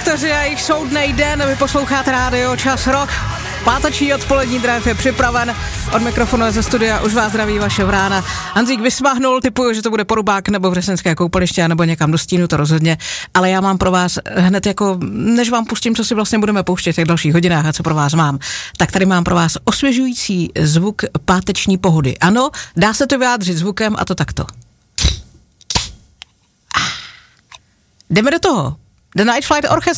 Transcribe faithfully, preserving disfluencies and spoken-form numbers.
redaktoři a jejich soudnej den. Vy posloucháte rádio Čas Rock. Páteční odpolední drive je připraven. Od mikrofonu ze studia už vás zdraví vaše Vrána. Hanzík vysmahnul, typuju, že to bude Porubák nebo Vřesenské koupaliště, nebo někam do stínu, to rozhodně. Ale já mám pro vás hned jako, než vám pustím, co si vlastně budeme pouštět v těch dalších hodinách a co pro vás mám, tak tady mám pro vás osvěžující zvuk páteční pohody. Ano, dá se to vyjádřit zvukem a to takto. Jdeme do toho. The Night Flight Orchestra.